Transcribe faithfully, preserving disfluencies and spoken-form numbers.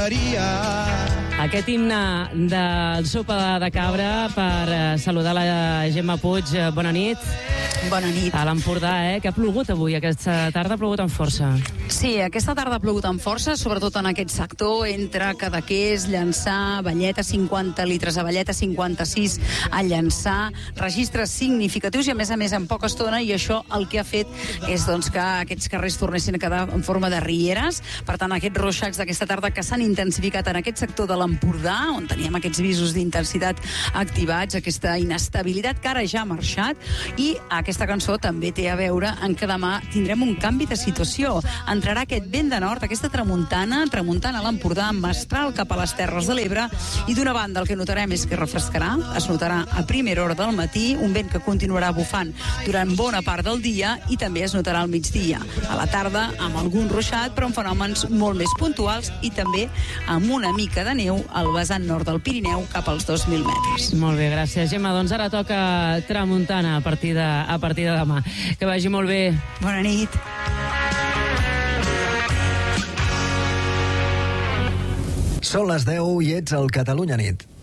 faria. Aquest himne del sopa de cabra per eh, saludar la Gemma Puig. Bona nit. Bona nit. A l'Empordà, eh? Que ha plogut avui. Aquesta tarda ha plogut amb força. Sí, aquesta tarda ha plogut amb força, sobretot en aquest sector, entre Cadaqués, Llançà, Valleta, cinquanta litres a Valleta, cinquanta-sis a Llançà, registres significatius i a més a més en poca estona, i això el que ha fet és doncs, que aquests carrers tornessin a quedar en forma de rieres. Per tant, aquests ruixats d'aquesta tarda que s'han intensificat en aquest sector de l'Empordà, on teníem aquests visos d'intensitat activats, aquesta inestabilitat que ara ja ha marxat, i aquesta cançó també té a veure en que demà tindrem un canvi de situació. Entrarà aquest vent de nord, aquesta tramuntana, tramuntana a l'Empordà, mestral cap a les Terres de l'Ebre, i d'una banda el que notarem és que refrescarà, es notarà a primera hora del matí, un vent que continuarà bufant durant bona part del dia i també es notarà al migdia. A la tarda, amb algun ruixat, però amb fenòmens molt més puntuals i també amb una mica de neu al vessant nord del Pirineu cap als dos mil metres. Molt bé, gràcies, Gemma. Doncs ara toca tramuntana a partir de, a partir de demà. Que vagi molt bé. Bona nit. Són les deu i ets al Catalunya Nit.